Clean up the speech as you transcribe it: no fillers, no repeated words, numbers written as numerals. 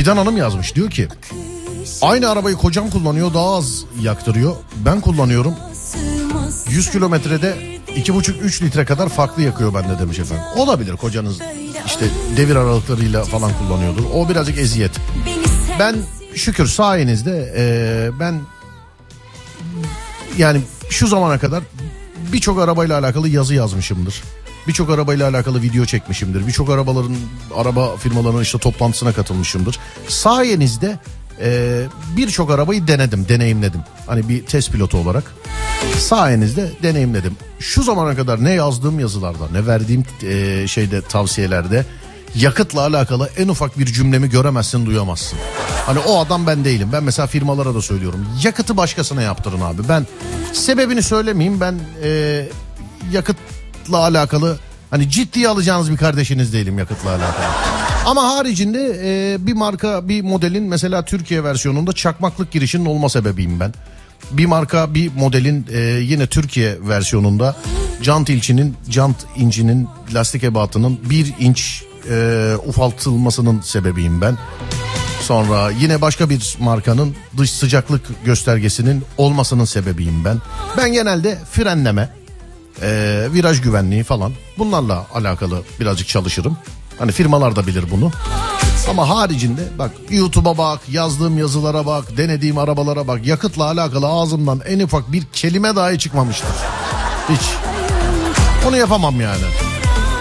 Fidan Hanım yazmış, diyor ki aynı arabayı kocam kullanıyor, daha az yaktırıyor. Ben kullanıyorum 100 kilometrede 2,5-3 litre kadar farklı yakıyor bende demiş efendim. Olabilir, kocanız işte devir aralıklarıyla falan kullanıyordur. O birazcık eziyet. Ben şükür sayenizde ben yani şu zamana kadar birçok arabayla alakalı yazı yazmışımdır. Birçok arabayla alakalı video çekmişimdir. Birçok araba firmalarının işte toplantısına katılmışımdır. Sayenizde birçok arabayı deneyimledim. Hani bir test pilotu olarak. Sayenizde deneyimledim. Şu zamana kadar ne yazdığım yazılarda, ne verdiğim tavsiyelerde yakıtla alakalı en ufak bir cümlemi göremezsin, duyamazsın. Hani o adam ben değilim. Ben mesela firmalara da söylüyorum. Yakıtı başkasına yaptırın abi. Ben sebebini söylemeyeyim. Ben yakıtla alakalı hani ciddiye alacağınız bir kardeşiniz değilim yakıtla alakalı. Ama haricinde bir marka, bir modelin mesela Türkiye versiyonunda çakmaklık girişinin olma sebebiyim ben. Bir marka, bir modelin yine Türkiye versiyonunda jant incinin lastik ebatının 1 inç ufaltılmasının sebebiyim ben. Sonra yine başka bir markanın dış sıcaklık göstergesinin olmasının sebebiyim ben. Ben genelde frenleme, viraj güvenliği falan bunlarla alakalı birazcık çalışırım. Hani firmalar da bilir bunu. Ama haricinde bak, YouTube'a bak, yazdığım yazılara bak, denediğim arabalara bak, yakıtla alakalı ağzımdan en ufak bir kelime dahi çıkmamıştır. Hiç. Onu yapamam yani.